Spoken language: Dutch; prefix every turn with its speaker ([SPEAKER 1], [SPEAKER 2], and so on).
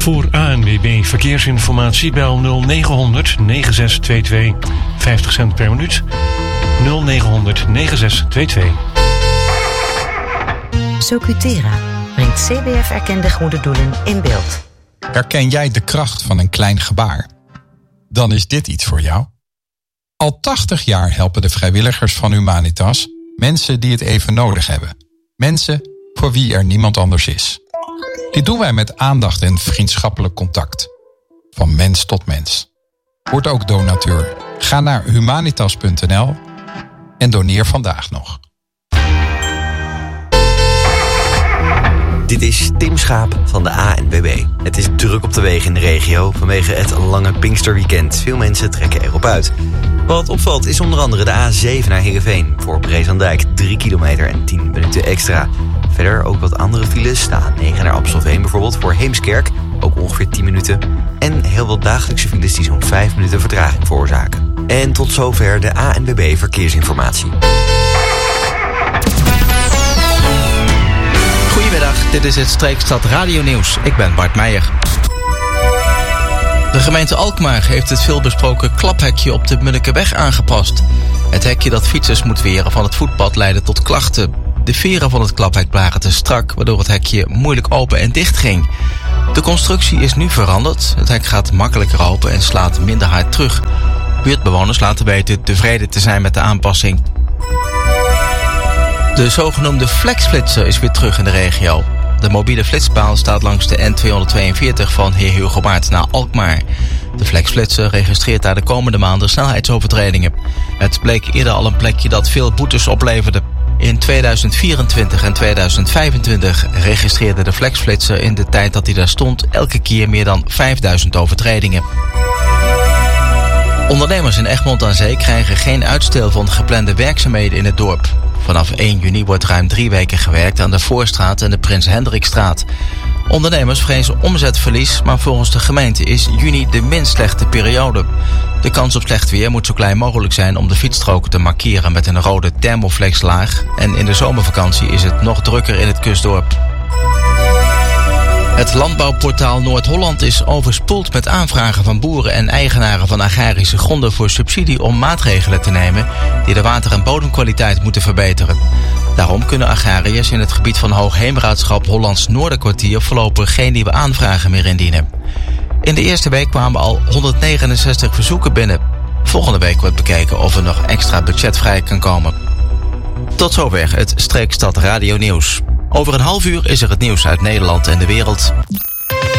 [SPEAKER 1] Voor ANWB Verkeersinformatie bel 0900 9622. 50 cent per minuut. 0900 9622.
[SPEAKER 2] Socutera brengt CBF-erkende goede doelen in beeld.
[SPEAKER 3] Herken jij de kracht van een klein gebaar? Dan is dit iets voor jou. Al 80 jaar helpen de vrijwilligers van Humanitas mensen die het even nodig hebben. Mensen voor wie er niemand anders is. Dit doen wij met aandacht en vriendschappelijk contact. Van mens tot mens. Word ook donateur. Ga naar humanitas.nl en doneer vandaag nog.
[SPEAKER 4] Dit is Tim Schaap van de ANWB. Het is druk op de wegen in de regio vanwege het lange Pinksterweekend. Veel mensen trekken erop uit. Wat opvalt is onder andere de A7 naar Heerenveen. Voor Breeslanddijk 3 kilometer en 10 minuten extra. Verder ook wat andere files. De A9 naar Amstelveen bijvoorbeeld voor Heemskerk. Ook ongeveer 10 minuten. En heel wat dagelijkse files die zo'n 5 minuten vertraging veroorzaken. En tot zover de ANWB Verkeersinformatie.
[SPEAKER 5] Goedemiddag, dit is het Streekstad Radio Nieuws. Ik ben Bart Meijer. De gemeente Alkmaar heeft het veelbesproken klaphekje op de Munnikeweg aangepast. Het hekje dat fietsers moet weren van het voetpad leidde tot klachten. De veren van het klaphek waren te strak, waardoor het hekje moeilijk open en dicht ging. De constructie is nu veranderd. Het hek gaat makkelijker open en slaat minder hard terug. Buurtbewoners laten weten tevreden te zijn met de aanpassing. De zogenoemde flexflitser is weer terug in de regio. De mobiele flitspaal staat langs de N242 van Heer Hugo Baert naar Alkmaar. De flexflitser registreert daar de komende maanden snelheidsovertredingen. Het bleek eerder al een plekje dat veel boetes opleverde. In 2024 en 2025 registreerde de flexflitser in de tijd dat hij daar stond elke keer meer dan 5000 overtredingen. Ondernemers in Egmond aan Zee krijgen geen uitstel van geplande werkzaamheden in het dorp. Vanaf 1 juni wordt ruim 3 weken gewerkt aan de Voorstraat en de Prins Hendrikstraat. Ondernemers vrezen omzetverlies, maar volgens de gemeente is juni de minst slechte periode. De kans op slecht weer moet zo klein mogelijk zijn om de fietsstroken te markeren met een rode thermoflexlaag. En in de zomervakantie is het nog drukker in het kustdorp. Het landbouwportaal Noord-Holland is overspoeld met aanvragen van boeren en eigenaren van agrarische gronden voor subsidie om maatregelen te nemen die de water- en bodemkwaliteit moeten verbeteren. Daarom kunnen agrariërs in het gebied van Hoogheemraadschap Hollands Noorderkwartier voorlopig geen nieuwe aanvragen meer indienen. In de eerste week kwamen al 169 verzoeken binnen. Volgende week wordt bekeken of er nog extra budget vrij kan komen. Tot zover het Streekstad Radio Nieuws. Over een half uur is er het nieuws uit Nederland en de wereld.